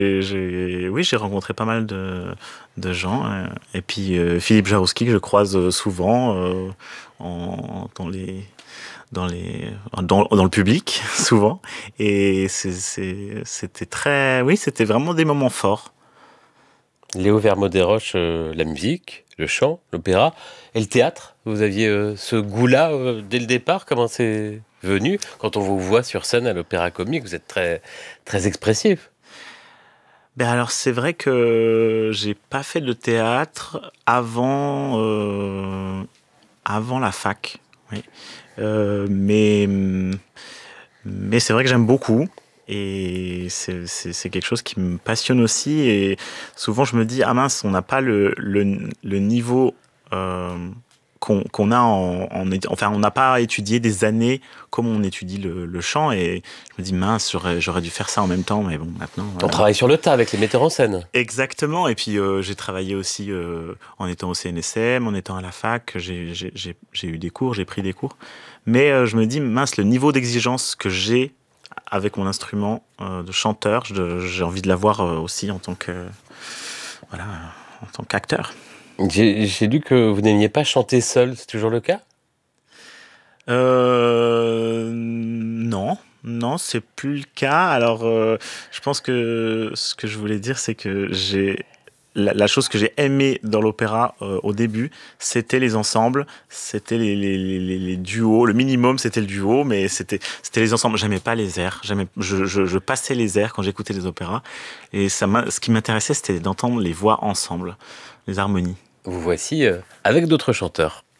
Oui, j'ai rencontré pas mal de gens. Et puis Philippe Jarouski, que je croise souvent dans le public, souvent. Et c'était très... Oui, c'était vraiment des moments forts. Léo Vermont-Desroches, la musique, le chant, l'opéra et le théâtre. Vous aviez ce goût-là dès le départ. Comment c'est venu? Quand on vous voit sur scène à l'Opéra Comique, vous êtes très, très expressif. Ben alors c'est vrai que j'ai pas fait de théâtre avant la fac. Oui. Euh, mais mais c'est vrai que j'aime beaucoup. Et c'est quelque chose qui me passionne aussi. Et souvent, je me dis, ah mince, on n'a pas le niveau euh, qu'on a enfin, on n'a pas étudié des années comme on étudie le chant. Et je me dis, mince, j'aurais dû faire ça en même temps. Mais bon, maintenant, On voilà. travaille sur le tas avec les metteurs en scène. Exactement. Et puis, j'ai travaillé aussi en étant au CNSM, en étant à la fac. J'ai eu des cours, j'ai pris des cours. Mais je me dis, mince, le niveau d'exigence que j'ai avec mon instrument de chanteur, j'ai envie de l'avoir aussi voilà, en tant qu'acteur. J'ai lu que vous n'aimiez pas chanter seul, c'est toujours le cas? Non, non, c'est plus le cas. Alors, je pense que ce que je voulais dire, c'est que la chose que j'ai aimée dans l'opéra au début, c'était les ensembles, c'était les duos. Le minimum, c'était le duo, mais c'était les ensembles. J'aimais pas les airs. Je passais les airs quand j'écoutais les opéras. Et ce qui m'intéressait, c'était d'entendre les voix ensemble, les harmonies. Vous voici avec d'autres chanteurs.